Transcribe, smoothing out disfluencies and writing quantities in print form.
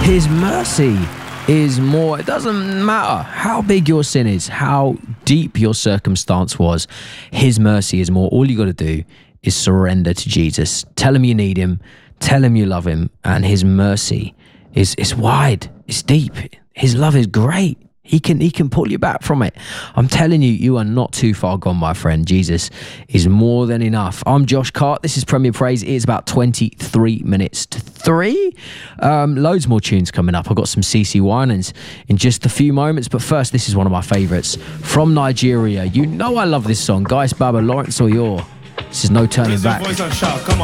His mercy is more. It doesn't matter how big your sin is, how deep your circumstance was. His mercy is more. All you got to do is surrender to Jesus. Tell him you need him. Tell him you love him. And his mercy is wide. It's deep. His love is great. He can pull you back from it. I'm telling you, you are not too far gone, my friend. Jesus is more than enough. I'm Josh Cart. This is Premier Praise. It is about 23 minutes to 3. Loads more tunes coming up. I've got some CeCe Winans in just a few moments. But first, this is one of my favourites from Nigeria. You know I love this song. Guys Baba, Lawrence Oyor. This is No Turning Back. Voice on shout. Come on.